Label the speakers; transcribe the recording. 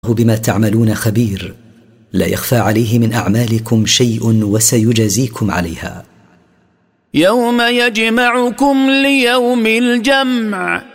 Speaker 1: بما تعملون خبير، لا يخفى عليه من أعمالكم شيء وسيجازيكم عليها.
Speaker 2: يوم يجمعكم ليوم الجمع